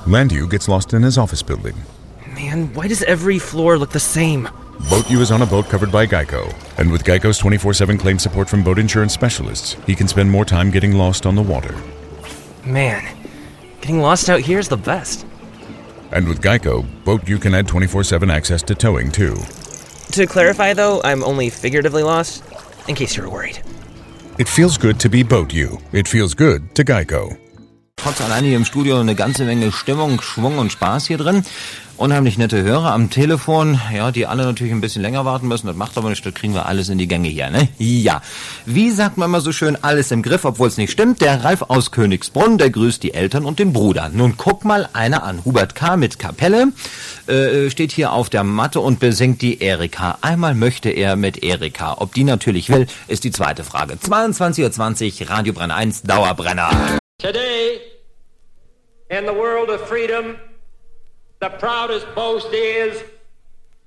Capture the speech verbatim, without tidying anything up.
Landu gets lost in his office building. Man, why does every floor look the same? Boat U is on a boat covered by Geico. And with Geico's twenty-four seven claim support from boat insurance specialists, he can spend more time getting lost on the water. Man, getting lost out here is the best. And with Geico, Boat U can add twenty-four seven access to towing, too. To clarify, though, I'm only figuratively lost, in case you were worried. It feels good to be Boat U. It feels good to Geico. Trotz allein hier im Studio eine ganze Menge Stimmung, Schwung und Spaß hier drin. Unheimlich nette Hörer am Telefon, ja, die alle natürlich ein bisschen länger warten müssen. Das macht aber nichts, das kriegen wir alles in die Gänge hier, ne? Ja. Wie sagt man immer so schön, alles im Griff, obwohl es nicht stimmt. Der Ralf aus Königsbrunn, der grüßt die Eltern und den Bruder. Nun guck mal einer an. Hubert K. mit Kapelle äh, steht hier auf der Matte und besingt die Erika. Einmal möchte er mit Erika. Ob die natürlich will, ist die zweite Frage. zweiundzwanzig Uhr zwanzig, Radio Brenn eins, Dauerbrenner. Today, in the world of freedom, the proudest boast is